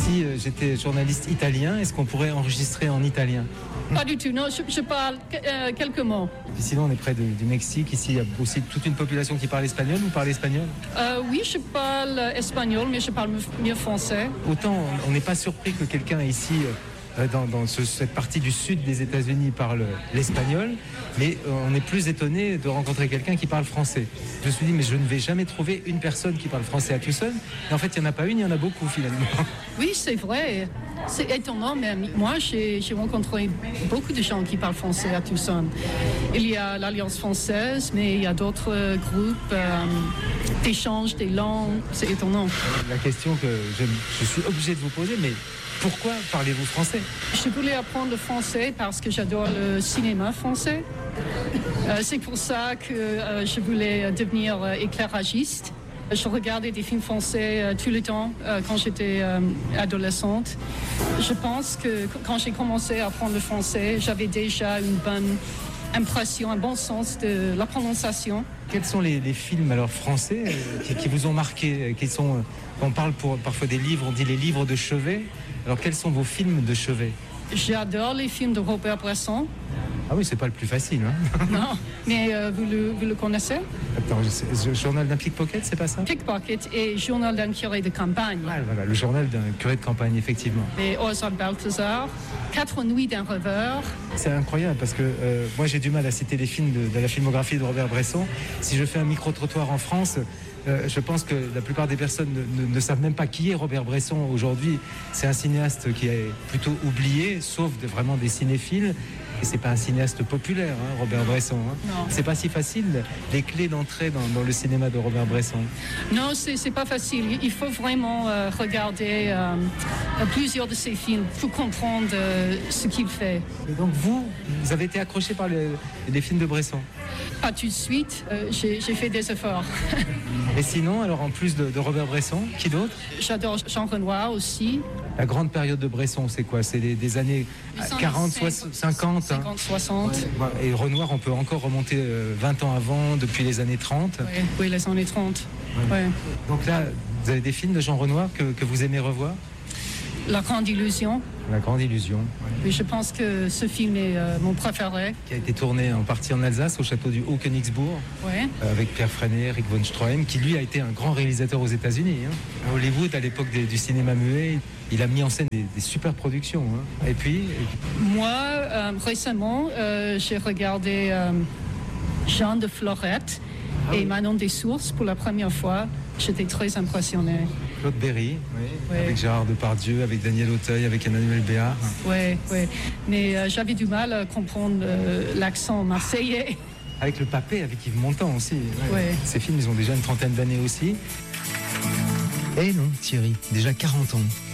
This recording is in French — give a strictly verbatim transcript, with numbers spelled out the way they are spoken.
Si euh, j'étais journaliste italien, est-ce qu'on pourrait enregistrer en italien? Pas du tout, non, je, je parle euh, quelques mots. Et puis sinon, on est près de, du Mexique. Ici, il y a aussi toute une population qui parle espagnol. Vous parlez espagnol? euh, Oui, je parle espagnol, mais je parle mieux français. Autant, on n'est pas surpris que quelqu'un ici, euh, dans, dans ce, cette partie du sud des États-Unis, parle l'espagnol, mais euh, on est plus étonné de rencontrer quelqu'un qui parle français. Je me suis dit, mais je ne vais jamais trouver une personne qui parle français à Tucson. Et en fait, il n'y en a pas une, il y en a beaucoup finalement. Oui, c'est vrai. C'est étonnant, mais moi, j'ai, j'ai rencontré beaucoup de gens qui parlent français à Tucson. Il y a l'Alliance française, mais il y a d'autres groupes euh, d'échange des langues. C'est étonnant. La question que je, je suis obligé de vous poser, mais pourquoi parlez-vous français? Je voulais apprendre le français parce que j'adore le cinéma français. Euh, c'est pour ça que euh, je voulais devenir euh, éclairagiste. Je regardais des films français euh, tout le temps euh, quand j'étais euh, adolescente. Je pense que quand j'ai commencé à apprendre le français, j'avais déjà une bonne impression, un bon sens de la prononciation. Quels sont les, les films alors français euh, qui, qui vous ont marqué, qui sont, euh, on parle pour, parfois des livres, on dit les livres de chevet. Alors quels sont vos films de chevet? J'adore les films de Robert Bresson. Ah oui, c'est pas le plus facile. Hein. Non, mais euh, vous, le, vous le connaissez? Attends, le journal d'un pickpocket, c'est pas ça? Pickpocket et journal d'un curé de campagne. Ah, voilà, le journal d'un curé de campagne, effectivement. Et Oswald Balthazar, Quatre nuits d'un rêveur. C'est incroyable parce que euh, moi j'ai du mal à citer les films de, de la filmographie de Robert Bresson. Si je fais un micro-trottoir en France, euh, je pense que la plupart des personnes ne, ne, ne savent même pas qui est Robert Bresson aujourd'hui. C'est un cinéaste qui est plutôt oublié, sauf de, vraiment des cinéphiles. Et c'est pas un cinéaste populaire, hein, Robert Bresson. Hein. C'est pas si facile, les clés d'entrée dans, dans le cinéma de Robert Bresson. Non, c'est, c'est pas facile. Il faut vraiment euh, regarder euh, plusieurs de ses films pour comprendre euh, ce qu'il fait. Et donc vous, vous avez été accroché par les, les films de Bresson? Pas tout de suite, euh, j'ai, j'ai fait des efforts. Et sinon, alors en plus de, de Robert Bresson, qui d'autre? J'adore Jean Renoir aussi. La grande période de Bresson, c'est quoi? C'est des, des années quarante, cinquante, cinquante, soixante. Ouais. Et Renoir, on peut encore remonter vingt ans avant, depuis les années trente. Oui, oui, les années trente. Ouais. Ouais. Donc là, vous avez des films de Jean Renoir que, que vous aimez revoir? La Grande Illusion. La Grande Illusion. Ouais. Oui, je pense que ce film est euh, mon préféré. Qui a été tourné en partie en Alsace, au château du Haut-Königsbourg, ouais. euh, avec Pierre Freinet, Eric von Stroheim, qui lui a été un grand réalisateur aux États-Unis. Hein. À Hollywood, à l'époque des, du cinéma muet, il a mis en scène des, des super productions. Hein. Et puis, et puis... Moi, euh, récemment, euh, j'ai regardé euh, Jean de Florette ah, et oui. Manon des Sources pour la première fois. J'étais très impressionnée. Claude Berry, oui, ouais. Avec Gérard Depardieu, avec Daniel Auteuil, avec Emmanuel Béard. Oui, oui. Mais euh, j'avais du mal à comprendre euh, l'accent marseillais. Avec le Papé, avec Yves Montand aussi. Ouais. Ouais. Ces films, ils ont déjà une trentaine d'années aussi. Eh non, Thierry, déjà quarante ans.